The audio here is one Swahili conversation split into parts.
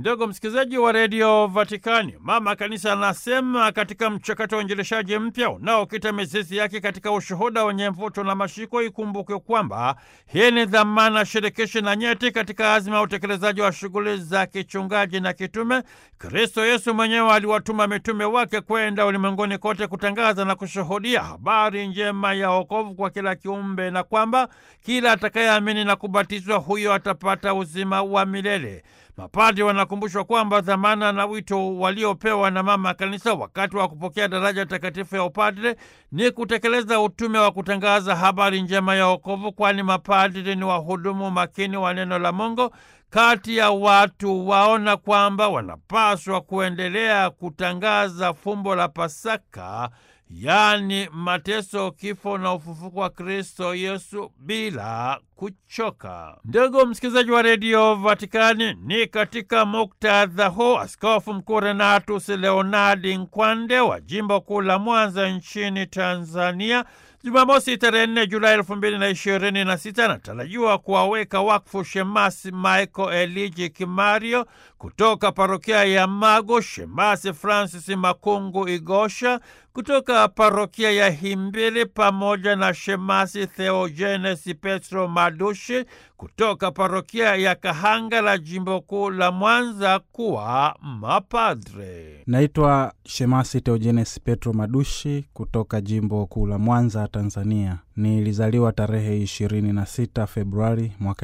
Ndugu msikilizaji wa redio Vatikani, mama kanisa anasema katika mchakato wa uinjilishaji mpya unaokita mizizi yake katika ushuhuda wenye mvuto na mashiko, ikumbuke kwamba hii ni dhamana shirikishi na nyeti katika azima ya utekelezaji wa shughuli za kichungaji na kitume. Kristo Yesu mwenyewe aliwatuma mitume wake kwenda ulimwenguni kote kutangaza na kushuhudia habari njema ya wokovu kwa kila kiumbe, na kwamba kila atakayeamini na kubatizwa huyo atapata uzima wa milele. Mapadri wanakumbushwa kwamba dhamana na wito waliopewa na mama kanisa wakati wa kupokea daraja takatifu ya upadre ni kutekeleza utume wa kutangaza habari njema ya wokovu, kwani mapadri ni wahudumu makini wa neno la Mungu kati ya watu waona kwamba wanapaswa kuendelea kutangaza fumbo la Pasaka, yaani mateso, kifo na ufufuko wa Kristo Yesu bila kuchoka. Ndugu msikilizaji wa redio Vatikani, ni katika muktadha huu Askofu Mkuu Renatus Leonardi Nkwande wa jimbo kuu la Mwanza nchini Tanzania, Jumamosi tarehe 4 Julai 2026 anatarajiwa kuwaweka wakfu Shemasi Michael Eliji Kimario kutoka parokia ya Magu, Shemasi Francis Makungu Igosha kutoka parokia ya Himbili, pamoja na Shemasi Theogenes Petro Madushi kutoka parokia ya Kahanga la jimbo kuu la Mwanza kuwa mapadre. Naitwa Shemasi Theogenes Petro Madushi kutoka jimbo kuu la Mwanza, Tanzania. Nilizaliwa tarehe 26 Februari mwaka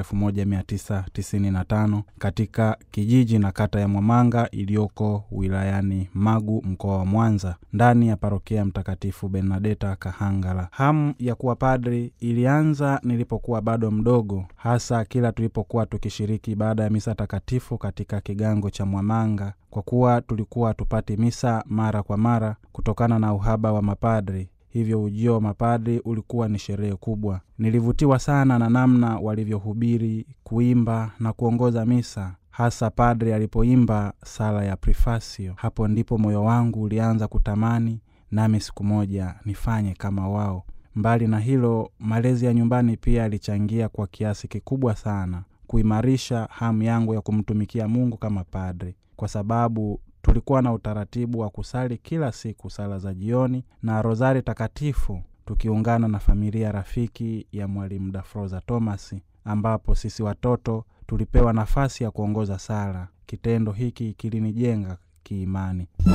1995 katika kijiji na kata ya Mwamanga iliyoko wilayani Magu, mkoa wa Mwanza, ndani ya parokia Mtakatifu Bernadeta Kahangala. Hamu ya kuwa padri ilianza nilipokuwa bado mdogo, hasa kila tulipokuwa tukishiriki baada ya misa takatifu katika kigango cha Mwamanga, kwa kuwa tulikuwa tupati misa mara kwa mara kutokana na uhaba wa mapadri. Hivyo ujio wa mapadri ulikuwa ni sherehe kubwa. Nilivutiwa sana na namna walivyohubiri, kuimba na kuongoza misa, hasa padri alipoimba sala ya Prefasio. Hapo ndipo moyo wangu ulianza kutamani nami siku moja nifanye kama wao. Mbali na hilo, malezi ya nyumbani pia yalichangia kwa kiasi kikubwa sana kuimarisha hamu yangu ya kumtumikia Mungu kama padri, kwa sababu tulikuwa na utaratibu wa kusali kila siku sala za jioni na rozari takatifu, tukiungana na familia rafiki ya Mwalimu Dafroza Thomas, ambapo sisi watoto tulipewa nafasi ya kuongoza sala. Kitendo hiki kilinijenga kiimani.